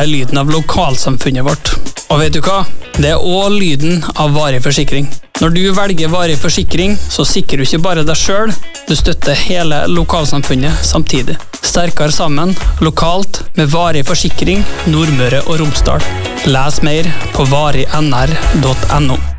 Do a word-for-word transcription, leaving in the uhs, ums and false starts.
er lyden av lokalsamfunnet vårt. Og vet du hva? Det er også lyden av varig forsikring. Når du velger varig forsikring, så sikrer du ikke bare deg selv, du støtter hele lokalsamfunnet samtidig. Sterkere sammen, lokalt, med varig forsikring, Nordmøre og Romsdal. Les mer på varig n r punktum no.